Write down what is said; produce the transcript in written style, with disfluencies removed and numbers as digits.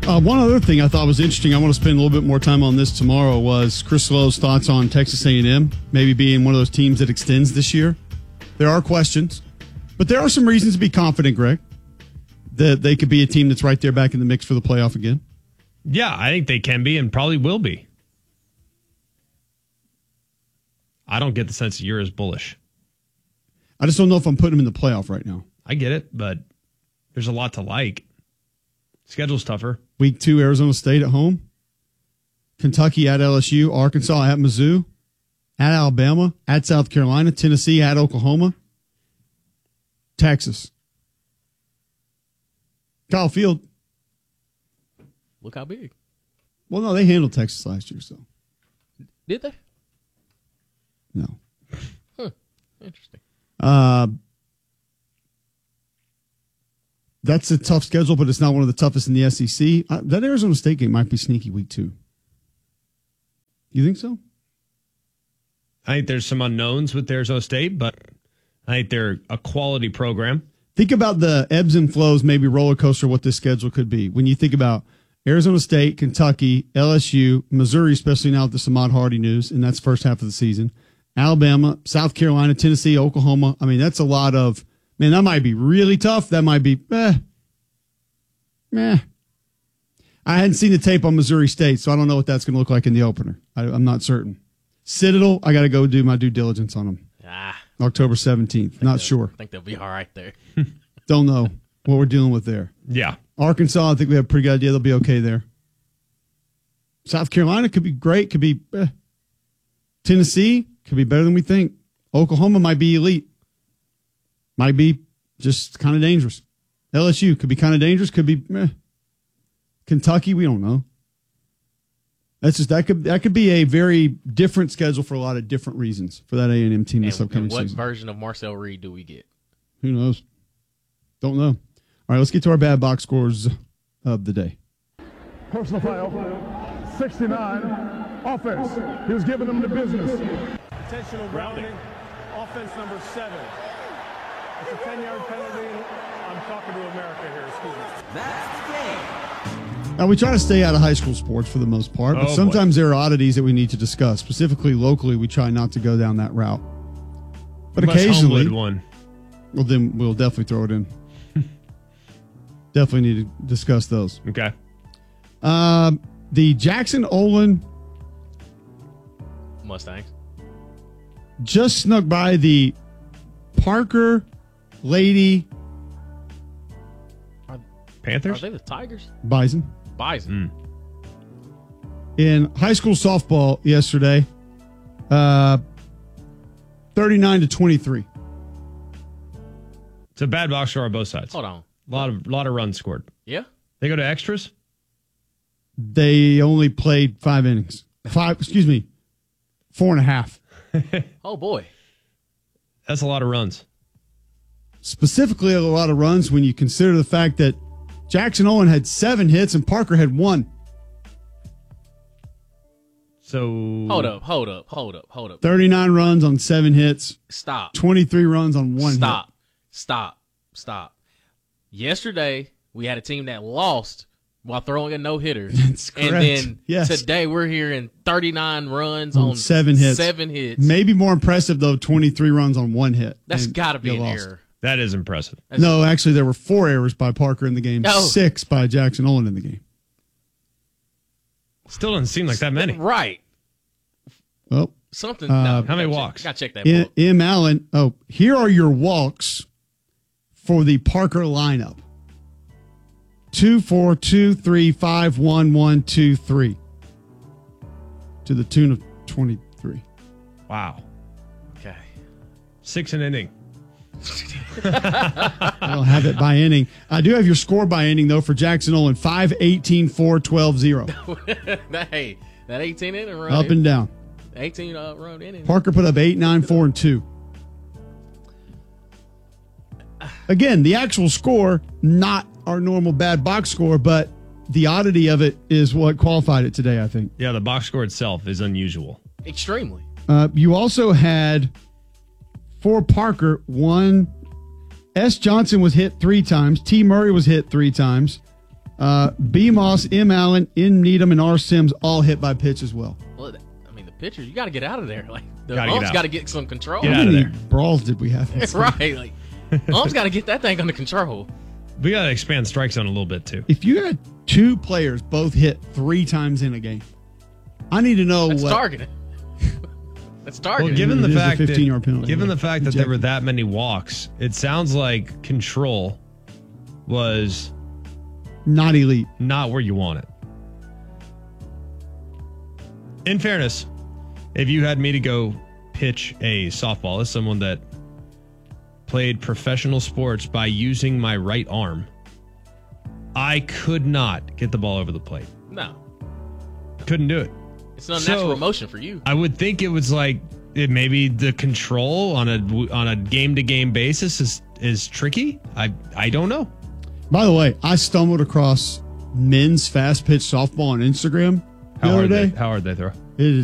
One other thing I thought was interesting, I want to spend a little bit more time on this tomorrow, was Chris Lowe's thoughts on Texas A&M maybe being one of those teams that extends this year. There are questions, but there are some reasons to be confident, Greg, that they could be a team that's right there back in the mix for the playoff again. Yeah, I think they can be and probably will be. I don't get the sense that you're as bullish. I just don't know if I'm putting them in the playoff right now. I get it, but there's a lot to like. Schedule's tougher. Week 2, Arizona State at home. Kentucky at LSU. Arkansas at Mizzou. At Alabama. At South Carolina. Tennessee at Oklahoma. Texas. Kyle Field. Look how big. Well, no, they handled Texas last year, so. Did they? No. Huh. Interesting. That's a tough schedule, but it's not one of the toughest in the SEC. That Arizona State game might be sneaky week 2. You think so? I think there's some unknowns with Arizona State, but I think they're a quality program. Think about the ebbs and flows, maybe roller coaster, what this schedule could be. When you think about Arizona State, Kentucky, LSU, Missouri, especially now with the Samad Hardy news, and that's first half of the season, Alabama, South Carolina, Tennessee, Oklahoma. I mean, that's a lot of, man, that might be really tough. That might be, meh. I hadn't seen the tape on Missouri State, so I don't know what that's going to look like in the opener. I'm not certain. Citadel, I got to go do my due diligence on them. October 17th. Not sure. I think they'll be all right there. Don't know what we're dealing with there. Yeah. Arkansas, I think we have a pretty good idea they'll be okay there. South Carolina could be great, could be Tennessee could be better than we think. Oklahoma might be elite. Might be just kind of dangerous. LSU could be kind of dangerous, could be Kentucky, we don't know. That's just that could be a very different schedule for a lot of different reasons for that A&M team this upcoming season. What version of Marcel Reed do we get? Who knows? Don't know. All right, let's get to our bad box scores of the day. Personal foul, 69, offense. He was giving them the business. Intentional grounding, offense number 7. It's a 10-yard penalty. I'm talking to America here, excuse me. That's the game. Now, we try to stay out of high school sports for the most part, but sometimes there are oddities that we need to discuss. Specifically, locally, we try not to go down that route. But occasionally, one. Well, then we'll definitely throw it in. Definitely need to discuss those. Okay. The Jackson Olin Mustangs just snuck by the Parker Lady Panthers? Are they the Tigers? Bison. In high school softball yesterday, 39-23. It's a bad box score on both sides. Hold on. A lot of runs scored. Yeah? They go to extras? They only played 5 innings. 4.5. Oh, boy. That's a lot of runs. Specifically, a lot of runs when you consider the fact that Jackson Olin had 7 hits and Parker had 1. So Hold up. 39 runs on 7 hits. Stop. 23 runs on 1 hit. Stop. Yesterday, we had a team that lost while throwing a no-hitter. That's correct. And then Yes. today we're hearing 39 runs on 7 hits. 7 hits. Maybe more impressive, though, 23 runs on 1 hit. That's And got to be you an lost. error. that is impressive. No, actually, there were 4 errors by Parker in the game, Oh. 6 by Jackson Olin in the game. Still doesn't seem like that many. Right. Well, Something. How many walks? Got to check that book. M. Allen. Oh, here are your walks for the Parker lineup. 2, 4, 2, 3, 5, 1, 1, 2, 3. To the tune of 23. Wow. Okay. 6 an inning. I don't have it by inning. I do have your score by inning, though, for Jackson Olin. 5, 18, 4, 12, 0. Hey, that 18 inning run. Up and down. 18 run inning. Parker put up 8, 9, 4, and 2. Again, the actual score, not our normal bad box score, but the oddity of it is what qualified it today, I think. Yeah, the box score itself is unusual. Extremely. You also had, for Parker, 1. S. Johnson was hit 3 times. T. Murray was hit 3 times. B. Moss, M. Allen, N. Needham, and R. Sims all hit by pitch as well. Well, I mean, the pitchers, you got to get out of there. Like the Gotta get ump's out. got to get some control. Get How out of many there. brawls did we have? Right. Like ump's got to get that thing under control. We got to expand strike zone a little bit too. If you had two players both hit 3 times in a game, I need to know That's what. targeting. That's targeting. Well, given It the is a fact 15-yard penalty. given the fact that there were Ejected. that many walks, it sounds like control was Not elite. not where you want it. In fairness, if you had me to go pitch a softball as someone that played professional sports by using my right arm, I could not get the ball over the plate. No, Couldn't do it. it's an unnatural So- motion for you. I would think it was like maybe the control on a game to game basis is tricky. I don't know. By the way, I stumbled across men's fast pitch softball on Instagram the How other hard day. how hard they throw? It is